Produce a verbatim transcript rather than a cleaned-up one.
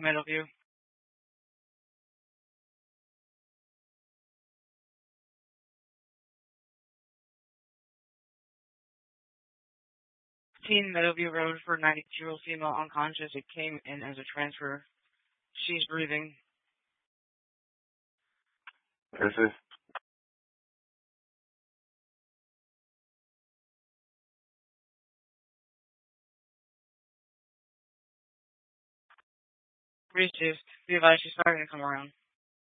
Meadowview. Teen Meadowview Road for ninety-two-year-old female unconscious. It came in as a transfer. She's breathing. This is Received. Be advised she's starting to come around.